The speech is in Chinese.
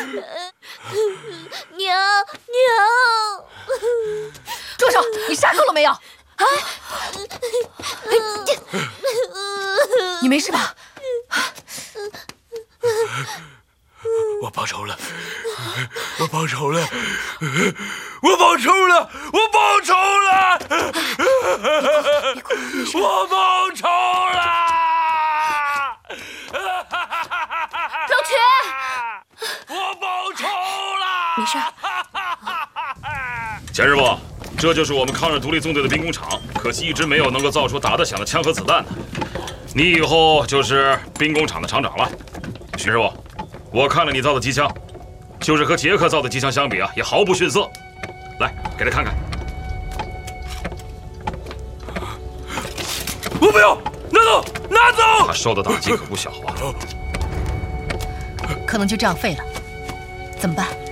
娘， 住手！你杀够了没有？啊！你没事吧？ 我报仇了！我报仇了！我报仇了！我报仇了！我报仇了！ 老曲， 我报仇了！ 没事。 钱师傅，这就是我们抗日独立纵队的兵工厂，可惜一直没有能够造出打得响的枪和子弹呢。你以后就是兵工厂的厂长了。徐师傅，我看了你造的机枪，就是和捷克造的机枪相比啊，也毫不逊色。来，给他看看。 我不要，拿走，拿走！ 他受的打击可不小啊。 可能就这样废了，怎么办？